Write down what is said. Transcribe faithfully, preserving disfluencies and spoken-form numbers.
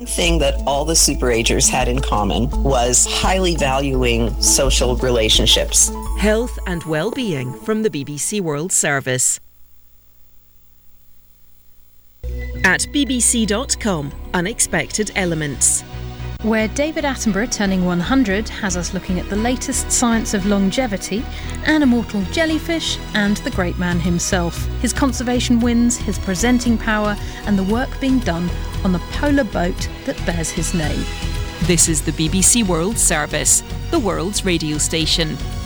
thing that all the superagers had in common was highly valuing social relationships. Health and well-being from the B B C World Service. At b b c dot com, Unexpected Elements. Where David Attenborough, turning one hundred, has us looking at the latest science of longevity, an immortal jellyfish, and the great man himself, his conservation wins, his presenting power, and the work being done on the polar boat that bears his name. This is the B B C World Service, the world's radio station.